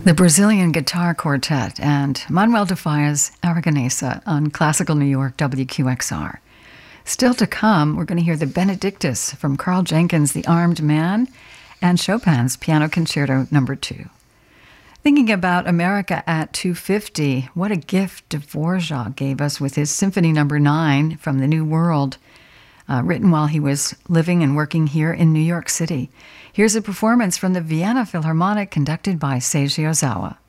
The Brazilian Guitar Quartet and Manuel de Falla's Aragonesa on Classical New York WQXR. Still to come, we're going to hear the Benedictus from Carl Jenkins' The Armed Man and Chopin's Piano Concerto No. 2. Thinking about America at 250, what a gift Dvorak gave us with his Symphony No. 9 from the New World, written while he was living and working here in New York City. Here's a performance from the Vienna Philharmonic conducted by Seiji Ozawa.